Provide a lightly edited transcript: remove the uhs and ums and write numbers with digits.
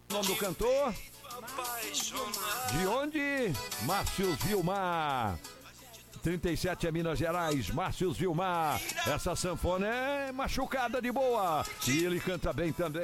O nome do cantor? De onde? Márcio Vilmar. 37 é Minas Gerais, Márcio Vilmar. Essa sanfona é machucada de boa. E ele canta bem também.